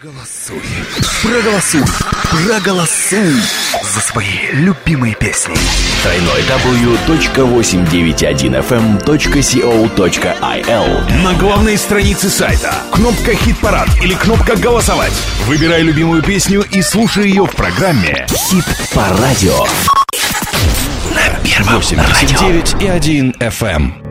Проголосуй за свои любимые песни. www.891fm.co.il. На главной странице сайта кнопка «Хит-парад» или кнопка «Голосовать». Выбирай любимую песню и слушай ее в программе Хит по радио. На первом радио. 89,1 FM.